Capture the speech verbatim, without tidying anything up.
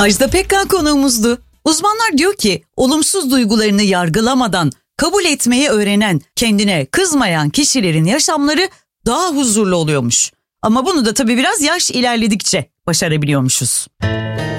Ajda Pekkan konuğumuzdu. Uzmanlar diyor ki olumsuz duygularını yargılamadan kabul etmeyi öğrenen, kendine kızmayan kişilerin yaşamları daha huzurlu oluyormuş. Ama bunu da tabii biraz yaş ilerledikçe başarabiliyormuşuz.